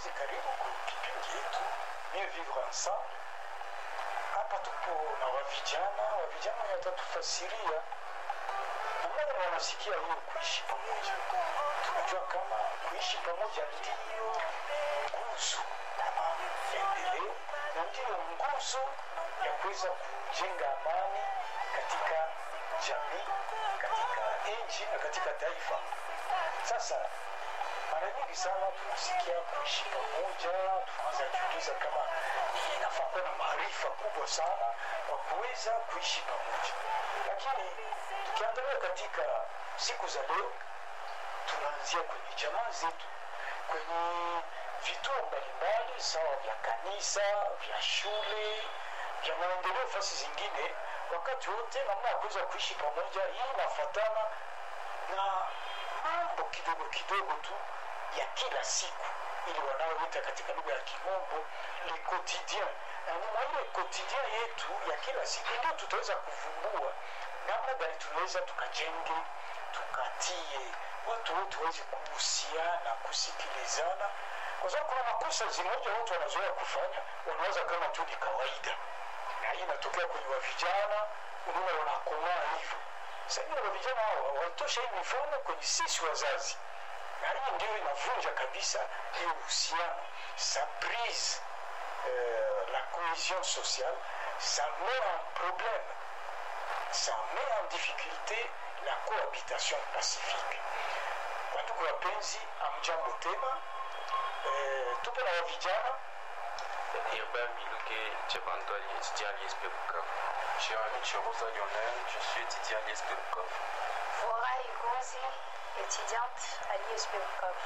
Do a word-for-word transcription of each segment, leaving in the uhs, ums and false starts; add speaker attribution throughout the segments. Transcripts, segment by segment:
Speaker 1: wapenzi, karibu kwa kipindi yetu Mieux Vivre Ensemble. Hapa tupo na wavijana, wavijana watatufasiria namna wanasikia hiyo kuishi pamoja. Tunajua kama kuishi pamoja ndiyo nguzo ya maendeleo na ndiyo nguzo ya kuweza kujenga amani katika jamii, katika nchi na katika taifa. Sasa mara nyingi sana tunasikia kuishi pamoja, tunaanza kujiuliza kama inafaa kuwa na maarifa kubwa sana kwa kuweza kuishi pamoja. Lakini tukiangalia katika siku za leo, tunaanzia kwenye jamaa zetu, kwenye vituo mbalimbali sawa vya kanisa, vya shule, vya maendeleo, fasi zingine. Wakati wote namna ya kuweza kuishi pamoja, hii inafuatana na mambo kidogo kidogo tu ya kila siku, ili wanaoita katika lugha ya Kimombo le quotidien. Na mwa ile quotidien yetu ya kila siku ndio tutaweza kuvumbua namna gani tunaweza tukajenge, tukatie watu wote waweze kuhusiana, kusikilizana, kwa sababu kuna makosa zimoja watu wanazoea kufanya, wanaweza kama tu ni kawaida, na hii inatokea kwenye vijana, unaona wanakomaa hivyo. Sasa hivi vijana hao watosha hii mifano kwenye sisi wazazi, na hii ndio inavunja kabisa hiyo uhusiano. Ça brise euh, la cohésion sociale, ça met en problème, ça met en difficulté la cohabitation pacifique. Wandugu wapenzi, amjambo tena. Eh, tupo na vijana
Speaker 2: Urbain Miluke Tchebanto, étudiant à l'I S P Bukavu.
Speaker 3: Jérémy Chirosa Lionel, je suis étudiant à l'I S P Bukavu.
Speaker 4: Fora Igozi, étudiante à l'I S P Bukavu.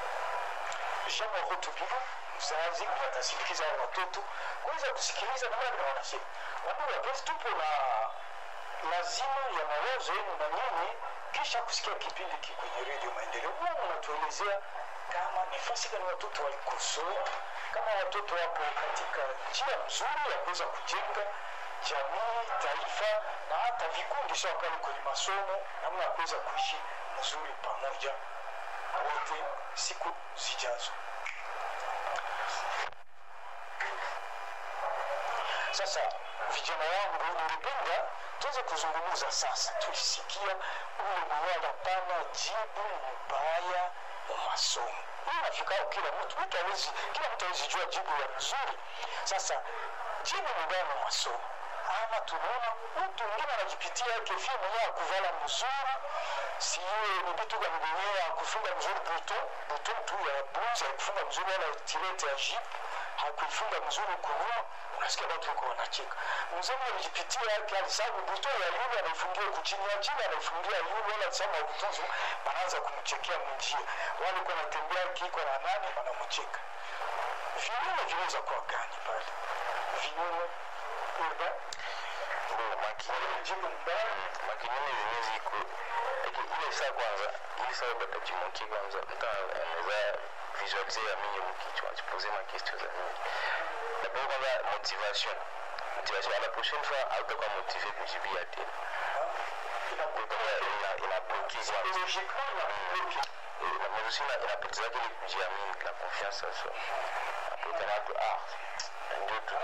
Speaker 1: Shama Rutubibu, mzazi mtasindikiza watoto kuweza kusikiliza na wale wanasema. Wandugu wapenzi, tupo na lazima ya mawazo yenu na nyinyi, kisha kusikia kipindi hiki kwenye Radio Maendeleo. Wao wanatuelezea kama nafasi gani watoto walikosoa, kama watoto wapo katika njia nzuri ya kuweza kujenga jamii, taifa na hata vikundi sawa kama kwenye masomo, namna ya kuweza kuishi mzuri pamoja wote siku zijazo. Sasa vijana wangu, nilipenda tuweze kuzungumza sasa. Tulisikia ule mwala pana jibu mbaya wa masomo. Hii inafika kila mtu, mtu hawezi, kila mtu hawezi jua jibu ya mzuri. Sasa jibu mbaya wa masomo, ama tunaona mtu mwingine anajipitia kefia mwenyewe kuvala mzuri, siyo ni vitu gani mwenyewe kufunga mzuri buto, buto tu ya bluza kufunga mzuri wala tirete ya jeep, hakuifunga mzuri kunua, unasikia watu wako wanacheka. Mzee anajipitia yake alisabu buto ya yule anaifungia kuchini ya chini, anaifungia yule wala sema butozo, wanaanza kumchekea mjia. Wale kwa natembea kiko na nani wanamcheka. Vinyume vinaweza kuwa gani pale? Vinyume urba
Speaker 2: Makinyume makinyume zenye ziko ile saa kwanza, ile saa bataji mki kwanza, mta anaweza visualiser ya mimi mkichwa, poser ma question za mimi. D'abord kwanza motivation. Motivation, la prochaine fois hautakuwa motivé kujibia tena. Ina ina ina bloqué
Speaker 1: logiquement la bloqué.
Speaker 2: La motivation ina petite ile kujiamini, la confiance en soi. Après t'as que ah ndio tu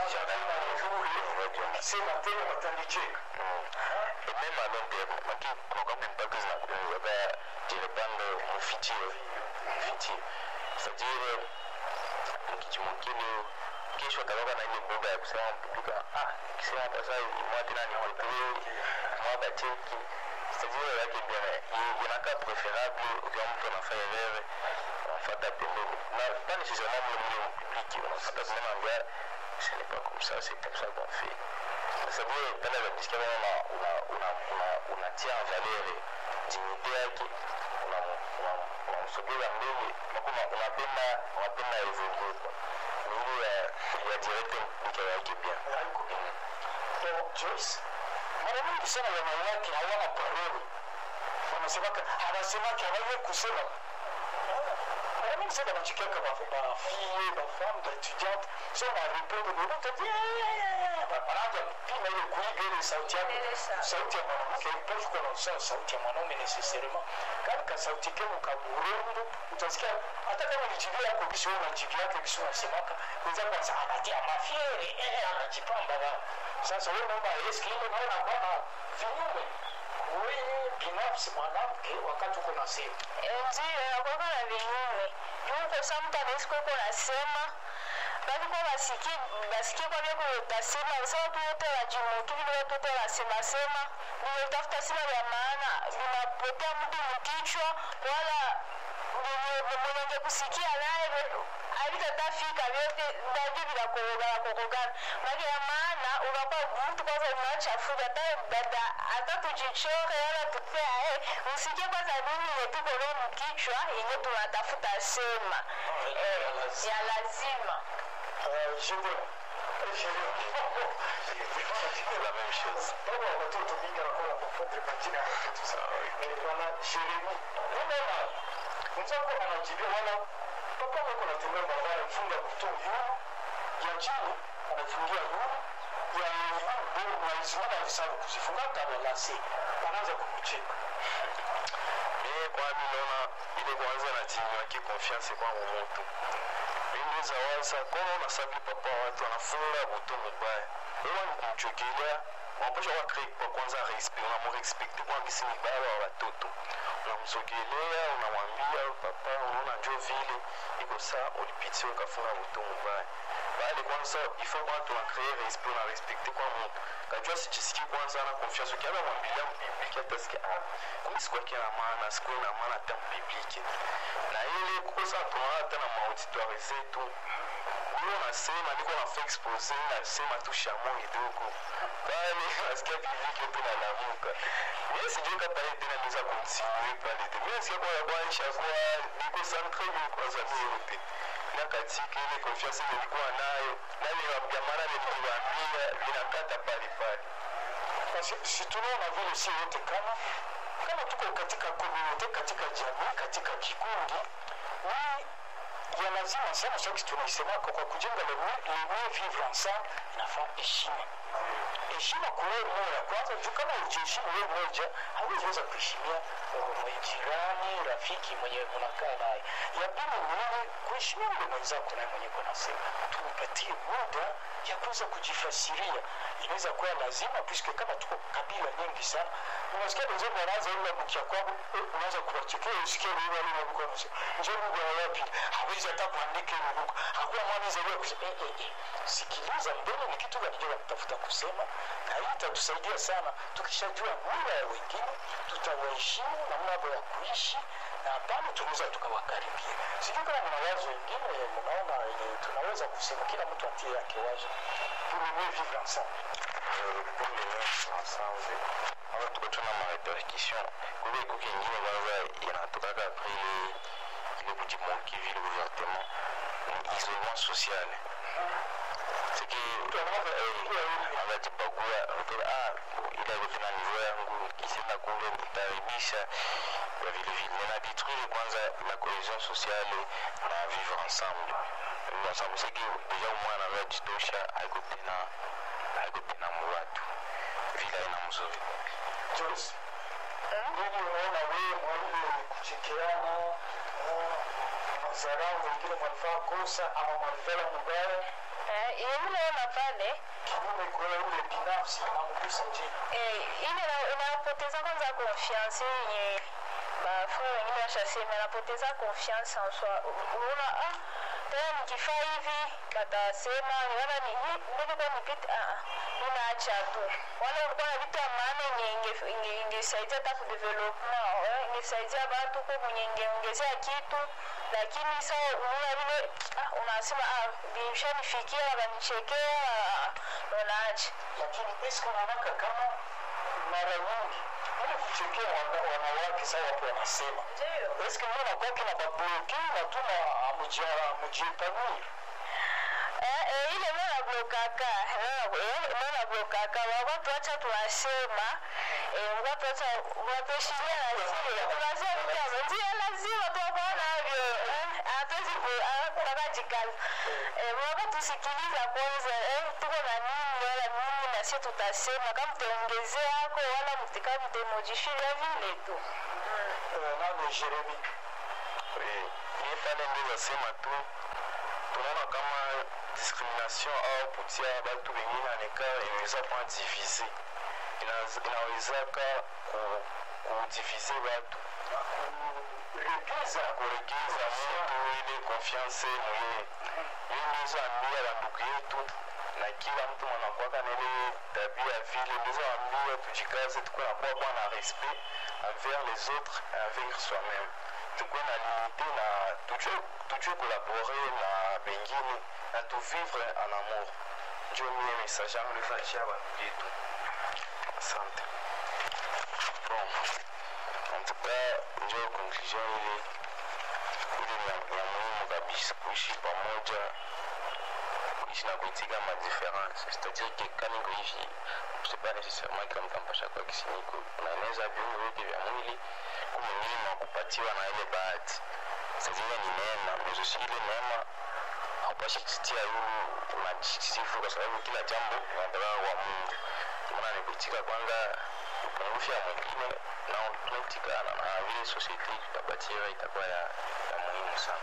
Speaker 1: sema tena watanicheka.
Speaker 2: Et même à long terme, maki kwa kwa impact na kuweka ile bando mfitie mfitie. C'est-à-dire mkijimukini kesho atakuwa na ile buga ya kusema mpika ah kisema pasa mwa tena ni hotel mwa bateki. C'est-à-dire yake bien inakaa préférable ukiwa mtu anafanya wewe unafata pembeni. Na pas nécessairement le public, unafata sema mbaya ce n'est pas comme ça, c'est comme ça qu'on fait. C'est-à-dire pale la discussion una una una una unatia en valeur dignité yake, una una unamsogeza mbele, makoma unapenda unapenda evoluer kwa ndio ya ya direct mke yake bien.
Speaker 1: Kwa Joyce, mara nyingi sana wanawake hawana parole. Wanasema wanasema hawaje kusema. Mara mingi sana wanachikiaka bafie bafemme baetudiante so wanarepondre mtu ati wanaanza pima ile kuiga ile sauti yako sauti ya mwanamke ipofu kuna usawa sauti ya mwanaume necessairement kama ka sauti kenu kaburundu utasikia hata kama ni jibu yako kisho na jibu yake kisho unasemaka unaweza kwanza anatia mafiere eh anajipamba baba sasa wewe unaona eski ile unaona bwana vinyume wewe binafsi mwanamke wakati uko nasema
Speaker 5: ndio nakuwa na vinyume yuko sometimes isiko uko nasema bali kwa basiki basiki kwa vile utasema sawa tu yote wajimuki vile watu wote wasema sema ni utafuta sema ya maana vinapotea mtu mkichwa wala mwenye kusikia naye alitatafika vyote ndio bila kuogana kuogana maana ya maana unakuwa mtu kwanza unachafuka hata dada hata tujichore wala tupea eh usikie kwanza nini yetu kwa mkichwa yenye tunatafuta sema eh ya lazima
Speaker 1: euh je veux je veux
Speaker 2: la même chose
Speaker 1: bon on tout tout bien encore pour faire partir avec tout ça mais voilà Jérémy unaona mzako anajibia wala papa wako anatembea barabara mfunga kutoa yule ya chini anafungia yule ya yule na isimama visabu kusifunga kama lasi anaanza kumcheka
Speaker 2: mimi kwa mimi naona ile kwanza na timu yake confiance kwa mtu mimi zawaza kama unasabi papa watu wanafunga buto mbaya wewe unamchokelea waposha wa create kwa kwanza respect na respect kwa kisi mbaya wa watoto unamsogelea unamwambia papa unaona njoo vile iko saa ulipitia ukafunga buto mbaya bali kwanza il faut pas tu créer respect na respecter kwa mtu kajua sijisikie kwanza na confiance ukianza kumwambia mbiblike parce que ah kama siku yake na maana siku na maana tam biblique na ile kukosa tunaona tena mauditoires zetu wewe unasema niko na fake expose na sema tu shamo kidogo bali nasikia biblique tena lamuka mimi sijui kama ile tena niza continuer pale mimi sio kwa kuanisha kwa niko centre ni kwa sababu yote na katika ile confiance nilikuwa nayo na ile jamani niliwaambia ninakata pale pale
Speaker 1: parce que si tunaona vile si wote kama kama tuko katika community katika jamii katika kikundi ni ya lazima sana sasa tunasema kwa kujenga le mieux vivre ensemble inafaa heshima heshima kwa wewe moja kwanza juu kama ujiheshimu wewe moja hauwezi kuheshimia jirani rafiki mwenye mnakaa naye ya pili ni kuheshimia yule mwenzako naye mwenye kuna sema tumpatie muda ya kuweza kujifasiria inaweza kuwa lazima puisque kama tuko kabila nyingi sana unasikia wenzao wanaanza ile mkia kwao unaweza kuwachekea usikie wale wale wanakuwa wanasema njoo lugha wapi hawezi hata kuandika ile lugha hakuwa mwanzo leo kusema eh eh eh sikiliza mbele ni kitu gani ndio kutafuta kusema na hii itatusaidia sana tukishajua lugha ya wengine tutawaheshimu na mambo ya kuishi na pale tunaweza tukawakaribia sijui kama mna wazo wengine mnaona tunaweza kusema kila mtu atie yake wazo pour mieux vivre ensemble
Speaker 2: pour mieux vivre ensemble alors tu peux ma répercussion pour les cookies ingine kwanza yanatokaka après les les petits mots qui vivent ouvertement isolement social c'est que anajibagua ah ila kufanya niveau yangu kisema kule nitaribisha kwa vile vile na détruire kwanza la cohésion sociale na vivre ensemble vivre ensemble c'est que déjà mwana anajitosha haiko tena haiko tena mwatu vile ina mzuri
Speaker 1: Joyce ndio unaona wewe mwalimu kuchekeana mazarau wengine wanafaa kosa ama wanafanya mbaya
Speaker 5: eh ile naona pale
Speaker 1: kinyume kwa yule binafsi anamgusa nje
Speaker 5: eh ile inapoteza kwanza confiance yenye ba frère wengine washasema inapoteza confiance en soi unaona ah tena nikifaa hivi batasema niona ni ndio kwa nipita ah ninaacha tu wala ulikuwa na vitu maana nyingi ingesaidia hata ku development ingesaidia watu kwa kuongezea kitu lakini sasa unaona vile ah unasema ah bishanifikia wananichekea unaacha
Speaker 1: lakini eske unaona kama mara nyingi ile kuchekea wanawake sawa hapo wanasema
Speaker 5: ndio
Speaker 1: eske unaona kwa kina babloki na tuna amujia amujipani
Speaker 5: eh ile mwana blokaka eh mwana blokaka watu acha tuwasema eh watu acha wapeshilia lazima tunasema ndio lazima tuwaona hivyo hata tusikiliza kwanza, eh, tuko na nini wala nini na sisi tutasema kama mtaongezea yako wala mtika mtemojishia vile tu.
Speaker 1: Nani Jeremy?
Speaker 2: Ni pale ndio nasema tu tunaona kama discrimination au kutia watu wengine anika inaweza kuwa divise, inaweza kudivize watu,
Speaker 1: Kuregeza
Speaker 2: kuregeza mtu ile confiance mwenyewe. Ndio ambia bandugu yetu na kila mtu anakuwa na ile tabia vile, ndio ambia tujikaze tukue na kuwa na respect envers les autres et envers soi-même. Tukue na limite na tujue tujue collaborer na bengine na tu vivre en amour. Ndio mie message yangu ndio sasa bandugu yetu. Asante. Bon. En tout cas, ndio conclusion ile ile ya muhimu kabisa kuishi pamoja, kuishi na kuitika ma différence. C'est-à-dire que quand niko hivi, c'est pas nécessairement kila mtu ampasha kwa kisiniko. Unaeneza viungo vyote vya mwili kumwingine na kupatiwa na ile bahati. C'est-à-dire ni neema, mais aussi ile neema hapashi kutia yule majisifu kwa sababu kila jambo linatoka kwa Mungu. Maana ni kuitika kwanza upungufu ya mwingine na tunatikana na vile société tutabatia itakuwa ya, ya muhimu sana.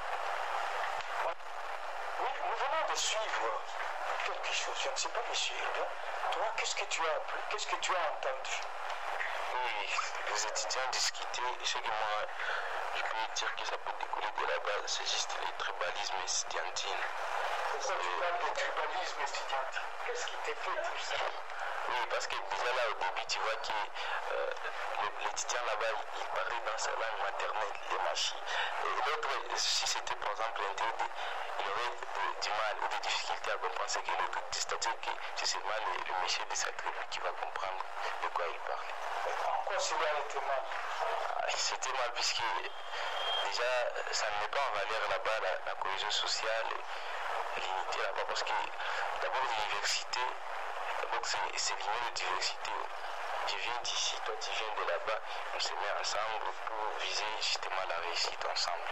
Speaker 1: Oui, nous venons de suivre quelque chose, je ne sais pas monsieur, toi qu'est-ce que tu as appris, qu'est-ce que tu as entendu?
Speaker 2: Oui, les étudiants discutaient, ce que moi je peux dire que ça peut découler de la base, c'est juste le tribalisme estudiantin.
Speaker 1: Pourquoi tu parles de tribalisme estudiantin? Qu'est-ce qui t'a fait dire ça?
Speaker 2: Oui, parce que déjà là au début, tu vois que euh, l'étudiant là-bas, il, il parlait dans sa langue maternelle, les machines. Et l'autre, si c'était par exemple un D D, il aurait de, du mal ou des difficultés à comprendre ce que l'autre dit. C'est-à-dire que c'est seulement le, le monsieur de sa tribu qui va comprendre de quoi il parle.
Speaker 1: En quoi cela était mal?
Speaker 2: Ah, c'était mal puisque déjà, ça ne met pas en valeur là-bas la, la cohésion sociale, l'unité là-bas. Parce que d'abord, l'université, donc c'est l'union de diversité. Je viens d'ici, toi tu viens de là-bas, on se met ensemble pour viser justement la réussite ensemble.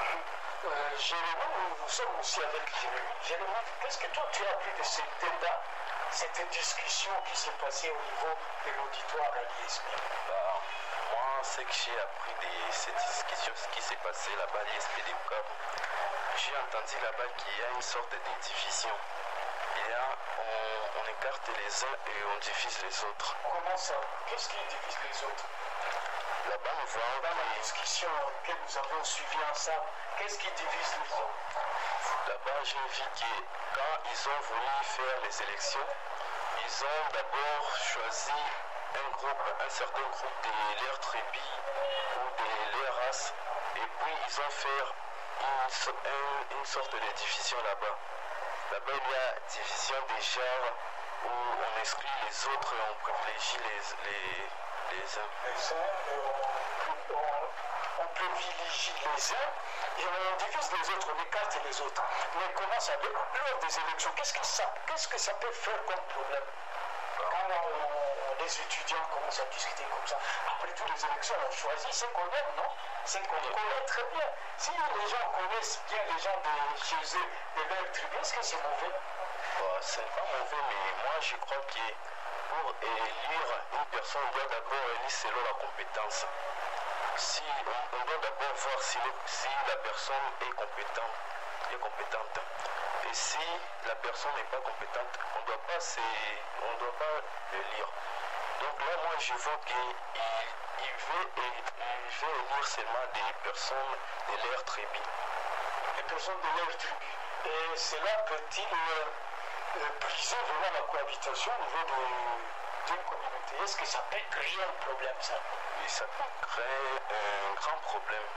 Speaker 1: Euh, Jérémy, nous sommes aussi avec Jérémy. Jérémy, qu'est-ce que toi tu as appris de ce débat, cette discussion qui s'est passée au niveau de l'auditoire à l'I S P?
Speaker 3: Bah, moi, ce que j'ai appris de cette discussion, ce qui s'est passé là-bas à l'I S P de Bukavu, j'ai entendu là-bas qu'il y a une sorte de division. Il y a, on, on écarte les uns et on divise les autres.
Speaker 1: Comment ça? Qu'est-ce qui divise les autres?
Speaker 2: Là-bas, nous voyons
Speaker 1: dans la discussion que nous avons suivie ensemble, qu'est-ce qui divise les autres?
Speaker 2: Là-bas, j'ai vu que quand ils ont voulu faire les élections, ils ont d'abord choisi un groupe, un certain groupe de leur tribu ou de leur race, et puis ils ont fait une, un, une sorte de division là-bas. Là-bas, il y a division des genres où on exclut les autres et on privilégie les, les, les uns.
Speaker 1: Les uns, on, on, on privilégie les uns et on divise les autres, on écarte les autres. Mais comment ça peut, lors des élections, qu'est-ce que ça, qu'est-ce que ça peut faire comme problème? Quand on, les étudiants commencent à discuter comme ça, après toutes les élections, on choisit ce qu'on aime, non? Ce qu'on connaît très bien. Si les gens connaissent bien les gens de chez eux, de leur tribu, est-ce que c'est mauvais?
Speaker 2: Bah, c'est pas mauvais, mais moi je crois que pour élire une personne, on doit d'abord élire selon la compétence. Si on, on doit d'abord voir si, le, si la personne est compétente, est compétente. Et si la personne n'est pas compétente, on doit pas se, on doit pas le lire. Donc là, moi, je vois qu'il il veut, il veut élire seulement des personnes de leur tribu.
Speaker 1: Des personnes de leur tribu. Et cela peut-il euh, euh, briser vraiment la cohabitation au niveau d'une communauté? Est-ce que ça peut créer un problème, ça?
Speaker 2: Oui, ça peut créer un grand problème.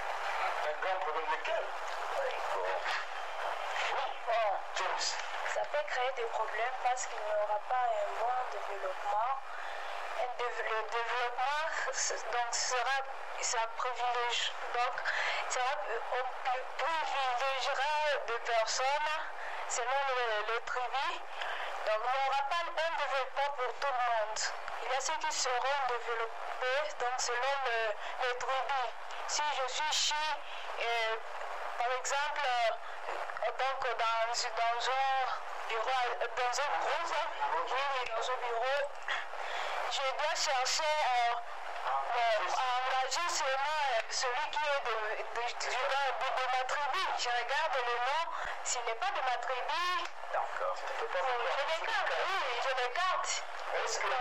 Speaker 1: Un grand problème lequel?
Speaker 5: Oui.
Speaker 2: Bon.
Speaker 5: Oui, bon.
Speaker 1: James.
Speaker 5: Ça peut créer des problèmes parce qu'il n'y aura pas un bon développement. Un dév- le développement donc, sera, sera privilégié. Donc, sera, on privilégiera des personnes selon le, le tribu. Donc, il n'y aura pas un développement pour tout le monde. Il y a ceux qui seront développés donc, selon le, le tribu. Si je suis chi, euh, par exemple, donc dans, dans un bureau, dans un groupe, oui, oui, dans un bureau, je dois chercher euh, euh, à engager seulement celui qui est de, de, de, de, de ma tribu. Je regarde le nom, s'il n'est pas de ma tribu,
Speaker 1: D'accord. Tu ne peux pas
Speaker 5: je l'écarte, oui, je l'écarte.
Speaker 1: Est-ce que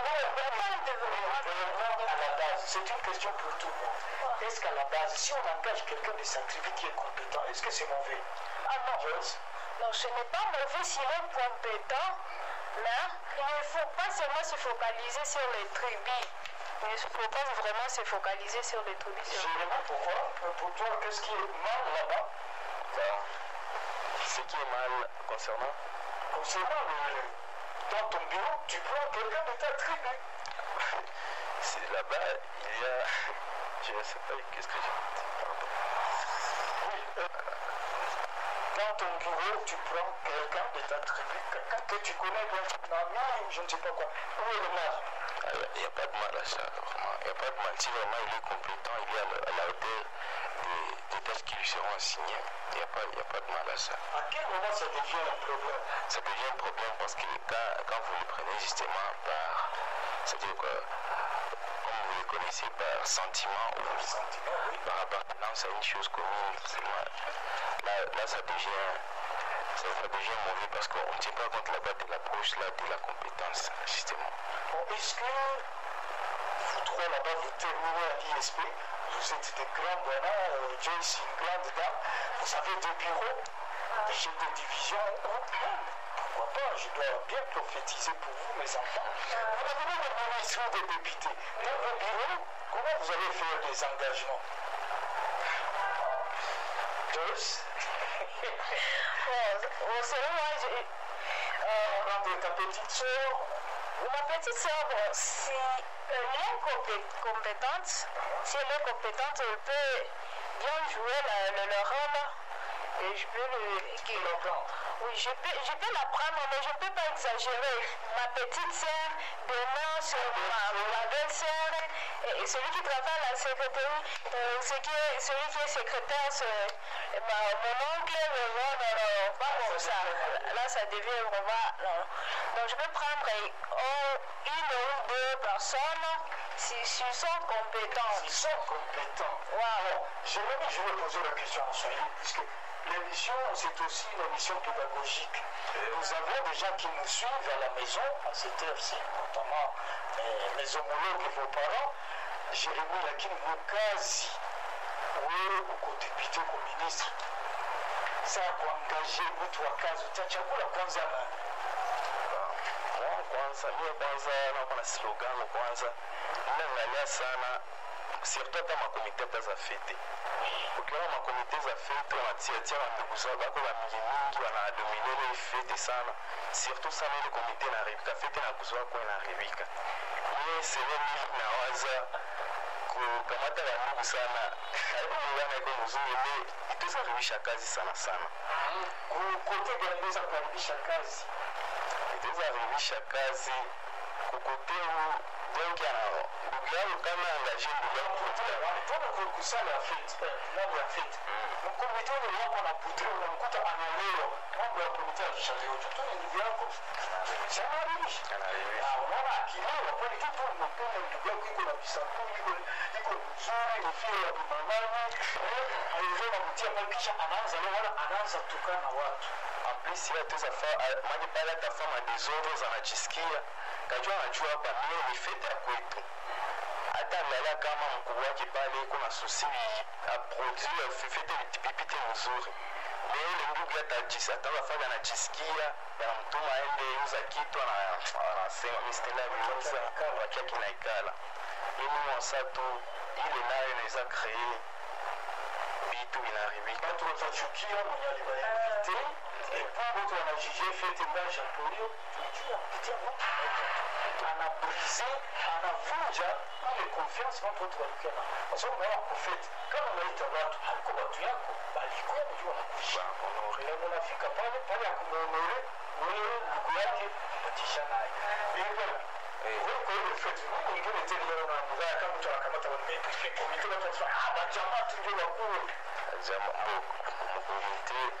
Speaker 1: à la base, c'est une question pour tout le monde. Est-ce qu'à la base, si on engage quelqu'un de sa tribu qui est compétent, est-ce que c'est mauvais?
Speaker 5: Ah non, non, ce n'est pas mauvais s'il est compétent, mais il ne faut pas seulement se focaliser sur les tribus. Il ne faut pas vraiment se focaliser sur les tribus.
Speaker 1: Généralement, pourquoi? Pour toi, qu'est-ce qui est mal là-bas?
Speaker 3: Ce qui est mal concernant
Speaker 1: Concernant le... Dans ton bureau, tu prends quelqu'un de ta tribu.
Speaker 3: C'est là-bas, il y a... Je ne sais pas, qu'est-ce que j'ai... Pardon.
Speaker 1: Oui. Euh, dans ton bureau, tu prends quelqu'un de ta tribu, quelqu'un que tu connais bien, un ami, je ne sais pas quoi. Où est le mal?
Speaker 2: Il n'y a pas de mal à ça, vraiment. Il n'y a pas de mal. Si vraiment il est compétent, il est à la, à la hauteur des, des tâches qui lui seront assignées, il n'y a, a pas de mal à ça.
Speaker 1: À quel moment ça devient un problème?
Speaker 2: Ça devient un problème parce que quand, quand vous le prenez justement par, c'est-à-dire que, comme vous le connaissez, par sentiment ou
Speaker 1: Sentiment, oui.
Speaker 2: par appartenance à une chose commune, là, là ça devient... Ça, ça devient mauvais parce qu'on ne tient pas compte là-bas de l'approche là, de la compétence, justement.
Speaker 1: Bon, est-ce que vous trois là-bas, vous terminez à l'I S P, vous êtes des grands bonheurs, euh, Joyce, une grande dame, vous avez des bureaux, des chefs de division, ou même, pourquoi pas, je dois bien prophétiser pour vous, mes enfants. Vous devenez des ministres, des députés. Dans vos bureaux, comment vous allez faire des engagements? Joyce?
Speaker 5: Bon, selon moi, je, euh,
Speaker 1: ta petite soeur,
Speaker 5: ma petite soeur, bon, si elle est compétente, si elle est compétente, elle peut bien jouer la, le, le rôle et je peux le...
Speaker 1: qui l'entend.
Speaker 5: Oui, je peux, je peux l'apprendre, mais je ne peux pas exagérer. Ma petite sœur, demain, sur ma, ma belle-sœur, et, et celui qui travaille à la secrétaire, euh, ce qui est, celui qui est secrétaire, c'est ma, mon oncle, vraiment, non, non, pas comme ça. Là, ça devient vraiment... Non. Donc, je peux prendre oh, une ou deux personnes s'ils si, si sont compétents.
Speaker 1: Ils sont compétents.
Speaker 5: Wow.
Speaker 1: Je vais, je vais poser la question en Swahili, puisque l'émission, c'est aussi une émission pédagogique. Nous avons des gens qui nous suivent à la maison, à cette heure-ci, notamment euh, mes homologues et vos parents. Jérémy Lakin Mukazi, oui, au député, au ministre. Ça a kuangaje mtu wa kazi, utachagula kwanza nani?
Speaker 3: Kwanza, mimi kwanza nakuwa na slogan kwanza. Ninaangalia sana surtout kama komite za fete. Ukiona makomite za fete wanatia tia ndugu zao bako ba mingi mingi wanadomine ile fete sana. Surtout sana ile komite na ribika fete na kuzwa kwa na ribika. Mimi sema mimi nawaza kukamata wa ndugu sana. Hapo wana iko mzuri ile itazaribisha kazi sana sana.
Speaker 1: Kukote gani za kuharibisha kazi?
Speaker 3: Itazaribisha kazi kukote donc ndugu yangu kama angaje ndugu yangu
Speaker 1: wanataka kukusanya fete, mambo ya fete. Mkomite ule wako na putre unamkuta analeo, mambo ya komite ya shaleo. Tuto ndugu yako. Shanaribishi.
Speaker 3: anaribisha.
Speaker 1: Ah, unaona akileo kwa kitu mpende ndugu yako iko na bisakuni, iko iko mzuri, ni fio ya bimamani. Aliona mtia kwa kisha anaanza leo wala anaanza tukana watu.
Speaker 3: En plus il y a des affaires mani pale ta femme des autres anajisikia kajua anajua hapa mimi ni fete ya kwetu. Hata angalia kama mkubwa wake pale iko na susi a produire fete vitipipite mzuri. Leo ile ndugu atajisa atafanya anajisikia anamtuma aende uza kitu na anasema mistela miuza kwa kiasi kinaikala. Mimi mwasatu ile nayo inaweza créer vitu vinaharibika.
Speaker 1: Watu watachukia mwenye alibainvite et puis watu wanajije fete mbaya ya polio, tunajua kupitia mtu anabrise, anavunja ile confiance watu wote walikuwa na. Kwa sababu wao kufete kama unaita watu haiko watu yako bali kwa unajua nakuisha honore. Na unafika pale pale akumhonore wewe ndugu yake patisha naye. Hivyo wewe kwa ile fete wewe ingine tena leo na mudhaya kama mtu anakamata wale komite watu wanasema ah ba jamaa tu ndio wakuu.
Speaker 2: Jamaa mkomite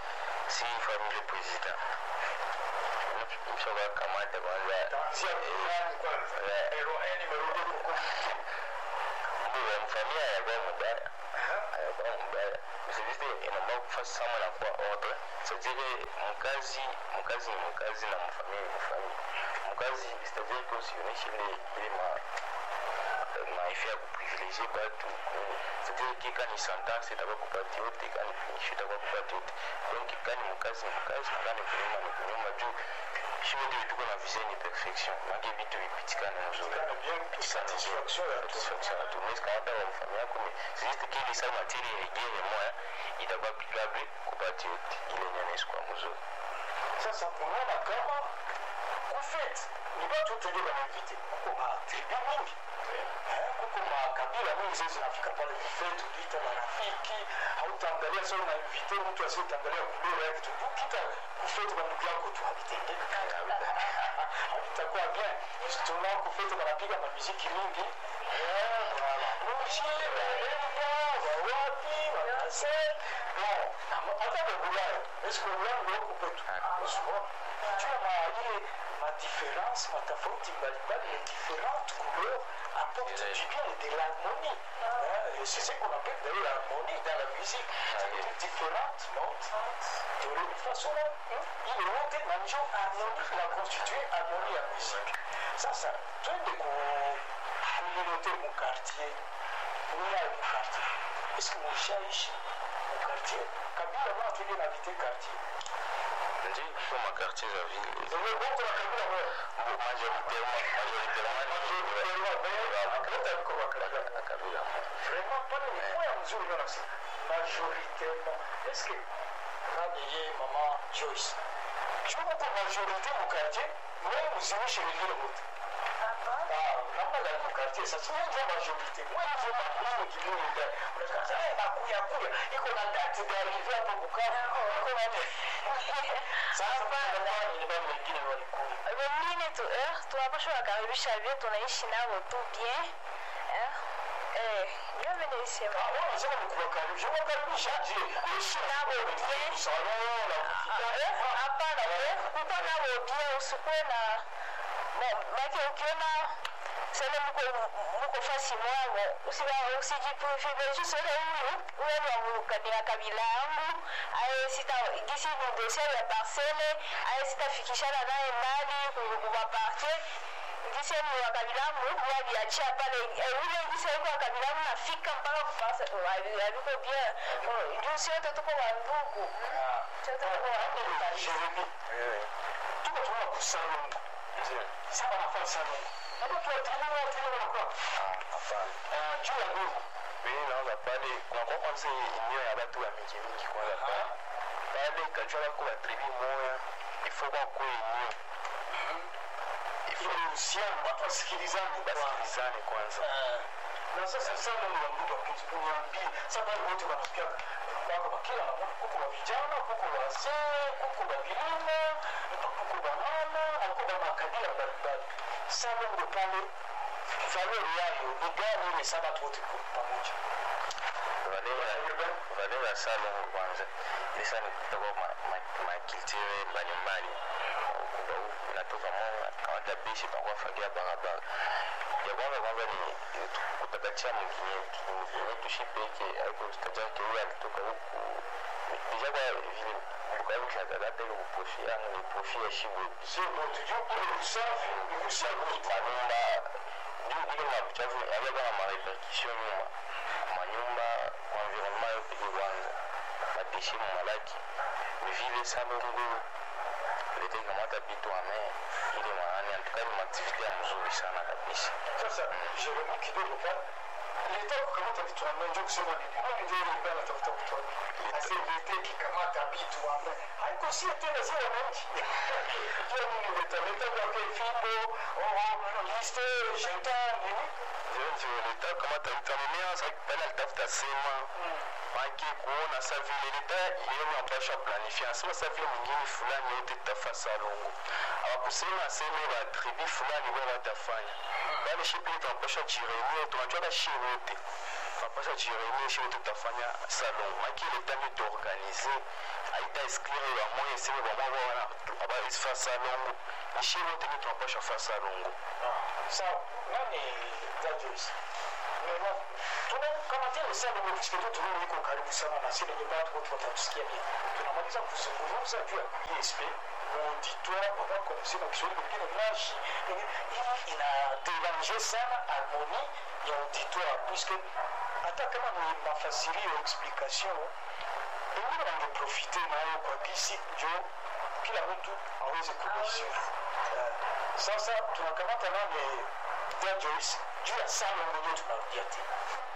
Speaker 2: si famille le président mshoka kamata kwanza
Speaker 1: tanzia fulani kwanza ero eni merudi kukumbuka
Speaker 2: ndio mfamia ya kwa mbaya ya kwa mbaya msiviste inaomba kufanya sama na kwa ordre c'est-à-dire mkazi mkazi ni mkazi na mfamia ni mfamia mkazi c'est-à-dire que si on est chez les les ma maisha ya kuprivilegie batu c'est-à-dire que quand il s'entend c'est d'abord kupati yote quand il finit c'est d'abord kupati yote donc quand il mkazi mkazi quand il kunyuma ni kunyuma juu shimo ndio tuko na vision ni perfection mange vitu vipitikana nzuri
Speaker 1: bien satisfaction ya
Speaker 2: satisfaction ya tout mais quand on va famille yako c'est juste que les salles matière régler moi itakuwa applicable kupati yote ile nyane kwa mzuri
Speaker 1: sasa unaona kama kufet ni watu wote ndio wanainvite kuko ma tribu mingi eh kuko ma kabila mingi sasa zinafika pale kufet uliita marafiki hautaangalia sasa na invite mtu asiyeangalia kulera yake tu kita kufet kwa ndugu yako tu habitende itakuwa bien tunao kufet wanapiga na muziki mingi eh voilà muziki wa wapi wa sasa bon hata kwa bulaya est-ce que bulaya ndio kwetu souvent tu as ile ma différence ma tofauti mbalimbali les différentes couleurs apportent du bien et de l'harmonie hein? C'est ce qu'on appelle d'ailleurs l'harmonie dans la musique c'est différentes notes de une façon il est monté dans une harmonie qui a constitué harmonie en musique ça ça tout de communauté mon quartier mon quartier est-ce que mon chat ici mon quartier Kabila moi tu viens habiter quartier
Speaker 2: ndio kwa makartier za ville
Speaker 1: ndio bongo la Kabila wewe
Speaker 2: ndio majoritairement majoritairement Kabila
Speaker 1: vraiment pas le point mzuri na sisi majoritairement est-ce que nani maman Joyce je crois que majorité au quartier moi vous avez chez les villes route ah namna gani mu quartier sasa sio ndio majorité moi je veux pas que tu me dises unataka eh bakuya kuya iko na date d'arrivée hapo Bukavu iko na sasa bana ni bado wengine walikuwa
Speaker 5: wengine tu eh tunapaswa kukaribisha vyetu tunaishi nao tu bien eh eh ndio mimi nisema
Speaker 1: ah sasa mkuwakaribisha mkuwakaribisha je
Speaker 5: ishi nao bien
Speaker 1: salon la
Speaker 5: hapana wewe uko nao bien usikuwe na baki ukiona sasa mko mko fasi mwangu usiba usijiprivilege sasa huyu wewe wa kabila kabila yangu aye sita gisi ni dossier ya parcelle aye sita fikishana naye mali kwa partie gisi ni wa kabila yangu kwa biacha pale ule gisi wa kabila yangu nafika mpaka kupasa aliko bien ndio sio tuko wa ndugu sio tuko wa ndugu
Speaker 1: tuko tunaona kusalonga sawa nafanya sana hapo tunatumia tunaona kwa
Speaker 2: hapana
Speaker 1: eh juu ya ndugu
Speaker 2: mimi naona pale kuna kwa kwanza eneo ya watu wa miji mingi kwanza pale pale kajua kwa tribu moja ifo kwa kwa eneo ifo
Speaker 1: uhusiano watu wasikilizane
Speaker 2: basikilizane kwanza
Speaker 1: na sasa sana ni wandugu kuambia sababu wote wanafikia kwa kila kuko wa vijana kuko wazee kuko wa vilima kuko wa mama na kuko wa makabila mbalimbali sana ndio pale valeur yayo ni gani ni sababu wote pamoja
Speaker 2: valeur ya salon kwanza lisa ni kutakuwa ma culture mbalimbali natoka mwana kawata bishi pakwa fagia barabara ya kwanza kwanza ni kutakatia mwingine mwingine tushipeke haiko tutajua kiwe alitoka huku deja kwa vile Bukavu shadadata ile kuprofi yangu ni profi ya shibwe
Speaker 1: sio tujue kule usafi ni usafi
Speaker 2: manyumba juu ile mabuchafu yabeba na marepercussion nyuma manyumba environnement yote kwanza madishi malaki vile salongo lete kamata bitu ame ile maana en tout cas ni activité mzuri sana kabisa
Speaker 1: sasa Jeremy kidogo pa leta kukamata bitu ame ndio kusema ni nini ndio ile bana tafuta kutoa sasa leta kikamata bitu ame haiko si tena sio wananchi ndio nini leta leta kwa kifimbo au liste jenta nini
Speaker 3: ndio leta kamata bitu ame sasa pale tafuta sema Maki kuona sa vile leta yeye anapasha planifier sema sa vile mwingine fulani yote tafasa longo awakusema sema wa tribu fulani wao watafanya bali shipi tunapasha jiremia tunajua shii wote tunapasha jiremia shii wote tutafanya salon maki leta ni d'organiser
Speaker 2: aita exclure bamoya esebe bamwa wana abaisifasa longo nishe wote ni tunapasha fasa longo.
Speaker 1: Sawa, nani Joyce? Tunakamatia sana kwa kisikio tunaona iko karibu sana na sisi ndio watu wote watatusikia pia. Tunamaliza kuzungumza juu ya I S P auditoire kwa kwa sisi na Kiswahili kingine maji. Hii ina déranger sana harmonie ya auditoire puisque hata kama ni mafasirio explication pengine wangeprofite nayo kwa kisi ndio kila mtu aweze kuelewa. Sasa tunakamata nani Joyce juu ya sana mwenyewe tunarudia tena.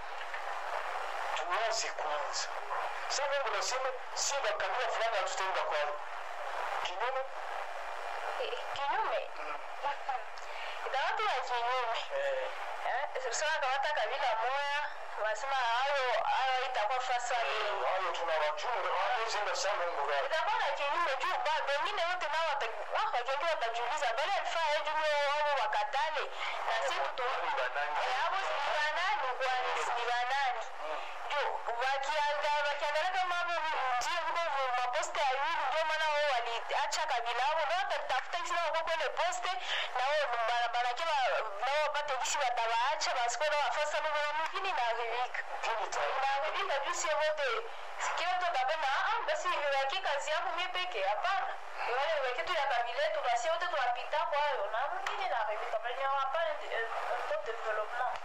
Speaker 1: Tuanze kwanza. Sasa wewe unasema si la kabila fulani hatutaenda kwao. Kinyume?
Speaker 5: Kinyume. Itakuwa tu kinyume. Eh. Eh, sasa kama hata kabila moja wasema hao hao itakuwa fasa leo.
Speaker 1: Hao tunawajua hao zina sana mbaya.
Speaker 5: Itakuwa na kinyume juu bado wengine wote nao watakuwa wakiongea watajiuliza bali alifaa yeye juu wao wakatale na sisi tutoa banani. Hapo si banani kwani si banani. Jo, wakianga wakiangalia kama ndio huko maposta ya yule ndio maana wao waliacha kabila wao ndio watatafuta kisi wao kwa ile poste na wao barabara kila nao wapate kisi watawaacha basi kwa wafasa ndio mwingine na rivika. Na rivika bisi wote sikia mtu kabla ah basi hiyo kazi yangu mimi peke hapana. Wale weke tu ya kabila tu basi wote tunapita kwa hiyo na mwingine na rivika bali hapana ndio development.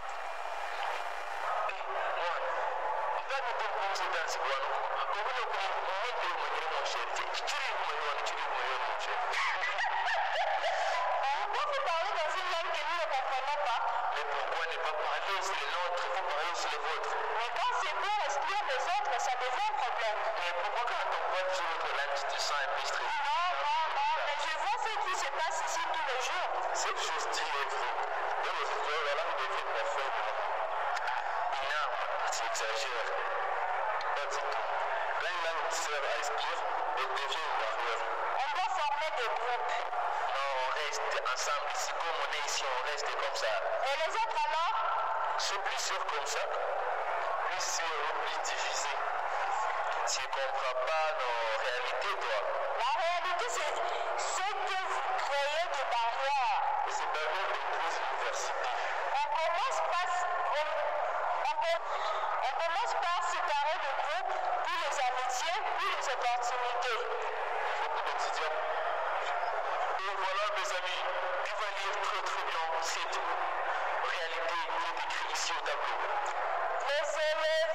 Speaker 2: Ndani kwa mzee bwana. Kwa vile kuna mmoja mwingine mshiriki. Chiri mmoja ni chiri mmoja mshiriki.
Speaker 5: Vous parlez dans une langue que nous ne comprenons pas.
Speaker 2: Mais pourquoi ne pas parler sur les nôtres, il faut parler sur les vôtres?
Speaker 5: Mais quand c'est pour exclure les autres, ça devient un problème.
Speaker 2: Mais pourquoi quand on parle sur notre langue, tu te sens un peu stressé?
Speaker 5: Non, non, non, mais je vois ce qui se passe ici tous les jours.
Speaker 2: Cette chose dit est vraie. Dans les histoires, la langue devient parfaite. Une arme, c'est exagère. Pas du tout. Quand une langue sert à exclure, elle devient une barrière.
Speaker 5: On doit former des groupes.
Speaker 2: Non, on reste ensemble. Ici, comme on est ici, on reste comme ça.
Speaker 5: Et les autres alors?
Speaker 2: C'est plus sûr comme ça. Plus sûr et plus difficile. Si on ne comprend pas nos